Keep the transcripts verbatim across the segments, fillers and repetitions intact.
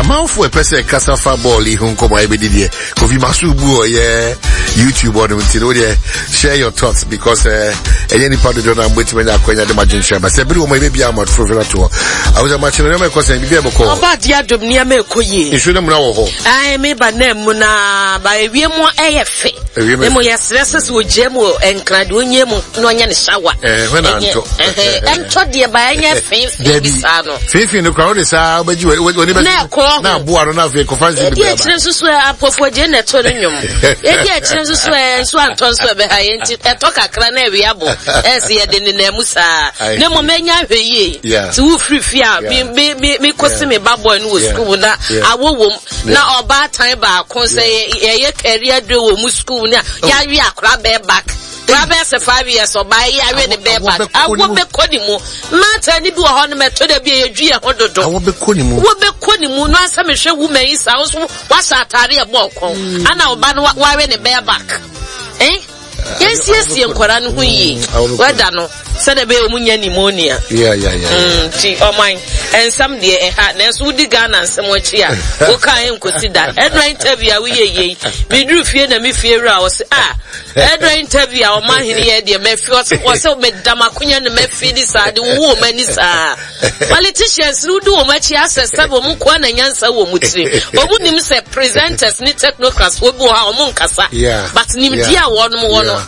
mouth for a person casafa ball who come every day. Kofi Masubu yeah YouTube on the share your thoughts because uh any part of the don't wait when I acquire the margin share. But every woman maybe I'm out for tour. I was a match in the question be able to call. About Yadum near me koye. You shouldn't know. I may by name muna by we more A F. The more yes restless with Jemo and Cladunia no yan shower. Eh when I'm told you by any faith. Faith in the crowd is how but you when now board on a conference. Yeah, chances were up for Jenna Tolinium. Yeah, chances were Swan Tonswer behind it. I talk a cranaviable as he had in the Musa. No more mania ye. Yeah, two free fear. Me costing me babbo and was school that I will now bad time back. Say, a career do Muscoon. Yeah, we are crab back. Grabs a five years or by I read the bear back. I won't be Codimu. Matter any do a ornament to the be a Gia Hodo. I won't be Codimu. What be Codimu? No, some show woman is house. What's our Taria Boko? And now ban what why in the bear back. Eh? Yes, yes, young Koran, we well done. Send a baby pneumonia. Yeah, yeah, yeah. Gee, oh mine. And some day a hat, there's Woody Gun and so much here. Okay, consider. Edra interview, we ye. We drew fear and me fear hours. Ah, Edra interview, our man here, dear Mephi was so made Damakunya and Mephi decide the woman is ah. Politicians who do much as a seven Mukwan and Yansa Womutri. Or wouldn't him say presenters, need technocrats, would go our Munkasa. Yeah. But Nidia one more.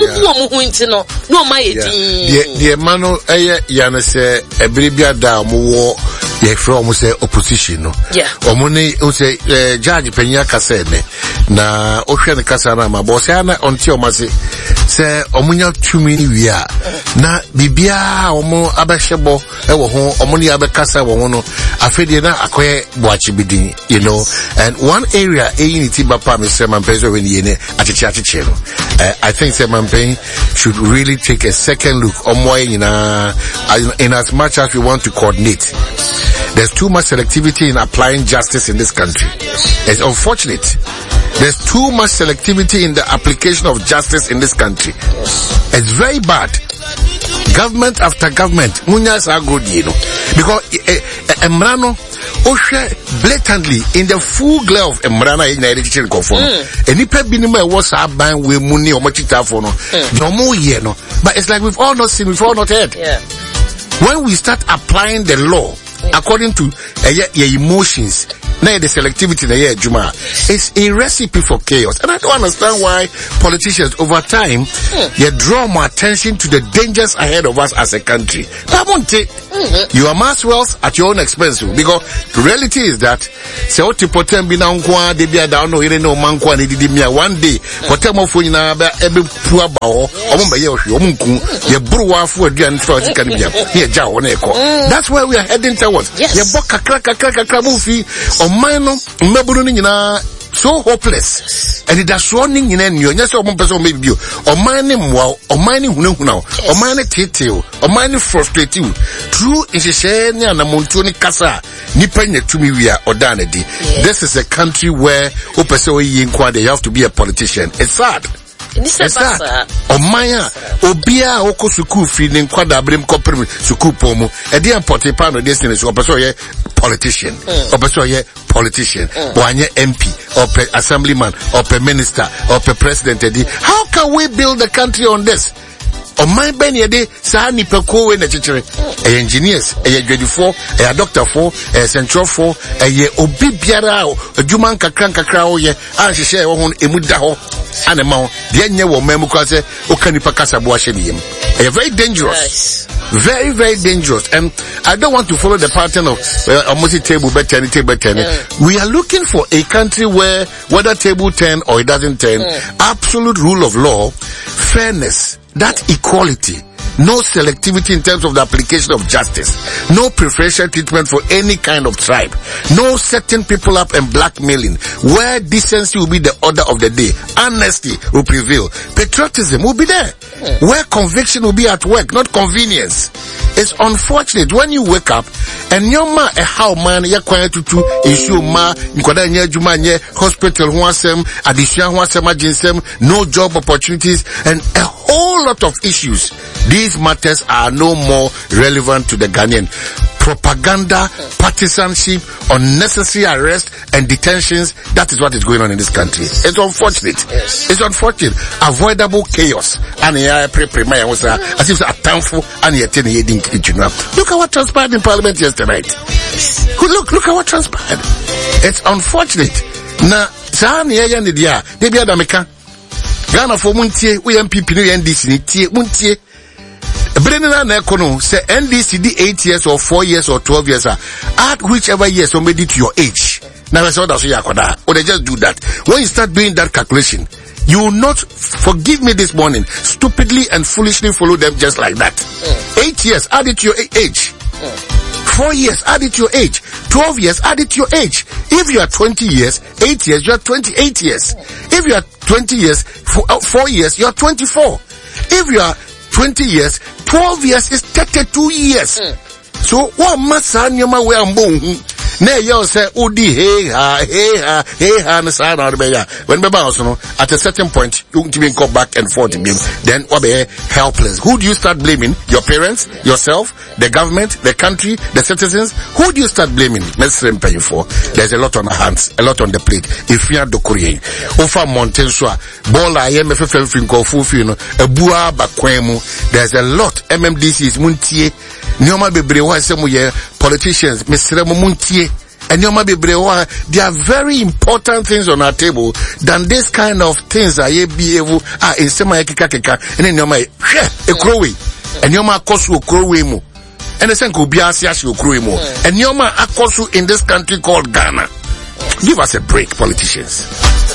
Oh, no, my the Mano, eh, Yana say, a bribia da more, ye from say opposition. Yeah. Or money, who say, Judge Pena Casene, na Ocean Casana, my boss, Anna, until Masi, say, Omunia two mini we are. Na Bibia, or more Abashabo, or Omonia Abacasa, or one, Afedina, Aqua, watch bidding, you know, and one area, A unity, Bapa, Mister Mampezo, in Yene, at a chatty channel. I think the campaign should really take a second look on why in, uh, in as much as we want to coordinate. There's too much selectivity in applying justice in this country. It's unfortunate. There's too much selectivity in the application of justice in this country. It's very bad. Government after government, munyas are good, you know, because Emrano, Oshe blatantly in the full glare of Emrana in the education conform. And if Benima was a band with Muni or Machita for no, no more, you know, but it's like we've all not seen, we've all not heard. Yeah. When we start applying the law according to uh, your emotions, now the selectivity in the Juma, it's a recipe for chaos. And I don't understand why politicians over time mm. they draw more attention to the dangers ahead of us as a country. I won't take mm-hmm. you are mass wealth at your own expense, because the reality is that say what you potem be now kwa de be down no ire no man kwa ni di mi one day potem ofo nyina ba ebe pu aba ho omo be ye ohwe omo nku ye buruwa afo aduan twa tika ni bia ye ja ho na eko. That's where we are heading towards. Yes. Ye bo kakra kakra kakra bu fi oman no mbaburu ni nyina so hopeless, and it has running in any yes or one person maybe you or mining wow or mining who know or mining tittle or mining frustrate you true in Shishani and a Montoni Casa Nipanya to me we are or Danady. This is a country where Opeso Yinqua they have to be a politician. It's sad. It's sad. Omaya Obia Oko Suku feeding Quada Brim Coprim Suku Pomo a dear Potipano destiny so Opeso politician Opeso politician Boanya M P or per assemblyman or per minister or per president. How can we build the country on this? On my benny day, Sani Peko in the church, a engineers, a grade four, a doctor four, a central four, a ye obibiarao, a Jumanka cranka crow, ye, and she share on a mudaho, animal, the enya wo memukaze, Okanipakasa Boashenium. A very dangerous, very, very dangerous. And I don't want to follow the pattern of uh, almost table better, table ten. Mm. We are looking for a country where whether table ten or it doesn't turn, mm. absolute rule of law, fairness, that equality, no selectivity in terms of the application of justice, no preferential treatment for any kind of tribe, no setting people up and blackmailing, where decency will be the order of the day, honesty will prevail, patriotism will be there, where conviction will be at work, not convenience. It's unfortunate when you wake up and your ma a how man ya kwanya tutu issue ma nkoda nya adwuma nye hospital ho asem adesua ho asem aginsem, no job opportunities and a whole lot of issues. These matters are no more relevant to the Ghanaian. propaganda, partisanship, unnecessary arrest and detentions. That is what is going on in this country. It's unfortunate. Yes. It's unfortunate. Avoidable chaos. And I pray, pray, my was as if a townful and yet look at what transpired in Parliament yesterday. Look, look at what transpired. It's unfortunate. Now, Sahani ya nidia, debi adameka. Ghana for muntie, we M P P no N D C ni tie, muntie. Brenna na ekono say N D C di eight years or four years or twelve years, add whichever years or made it to your age. Now I saw that so yakoda. Or they just do that. When you start doing that calculation, you will not, forgive me this morning, stupidly and foolishly follow them just like that. Mm. Eight years, add it to your age. Mm. Four years, add it to your age. Twelve years, add it to your age. If you are twenty years, eight years, you are twenty-eight years. If you are twenty years, four, uh, four years, you are twenty-four. If you are twenty years, twelve years is thirty-two years. Mm. So, what massa nyoma we ambo na yo say odi hey ha hey ha hey ha na sa na be ya when be bounce no at a certain point you can go back and forth again. Then what be helpless. Who do you start blaming? Your parents, yourself, the government, the country, the citizens? Who do you start blaming? Let's pay you for. There's a lot on our hands, a lot on the plate. If you are do Korean ofa mountain so bola ye me fefe fin ko fufu no ebua bakwemu. There's a lot. M M D C is muntie nyoma bebre wa se mu ye politicians mesre mu muntie. And there are very important things on our table than this kind of things. I be able ah in sema kika kika and then you might a crowing and you might cost you crowing mo and the same could be as you crowing mo and you might cost you in this country called Ghana. Give us a break, politicians.